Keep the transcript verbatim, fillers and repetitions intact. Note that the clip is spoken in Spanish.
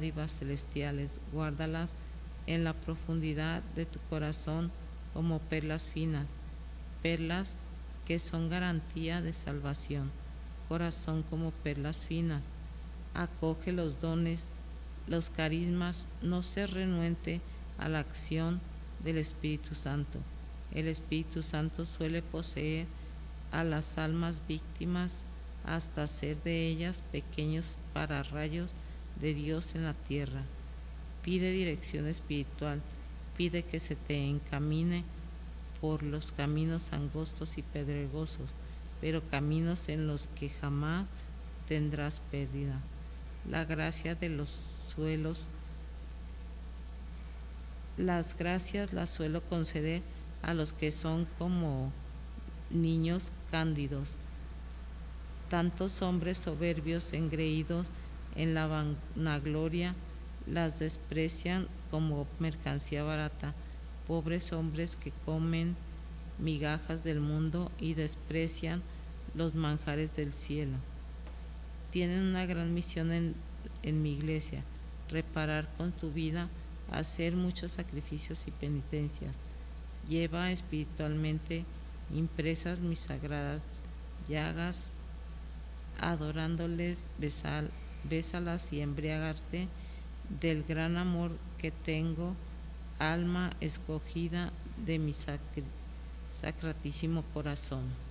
dádivas celestiales, guárdalas en la profundidad de tu corazón como perlas finas, perlas que son garantía de salvación. Corazón como perlas finas, acoge los dones, los carismas, no se renuente a la acción del Espíritu Santo. El Espíritu Santo suele poseer a las almas víctimas hasta hacer de ellas pequeños pararrayos de Dios en la tierra. Pide dirección espiritual, pide que se te encamine por los caminos angostos y pedregosos, pero caminos en los que jamás tendrás pérdida. La gracia de los suelos, las gracias las suelo conceder a los que son como niños cándidos. Tantos hombres soberbios, engreídos en la vanagloria, las desprecian como mercancía barata. Pobres hombres que comen migajas del mundo y desprecian los manjares del cielo. Tienen una gran misión en, en mi iglesia: reparar con tu vida, hacer muchos sacrificios y penitencias. Lleva espiritualmente impresas mis sagradas llagas, adorándoles, besal, bésalas y embriagarte del gran amor que tengo, alma escogida de mi sacri, sacratísimo corazón.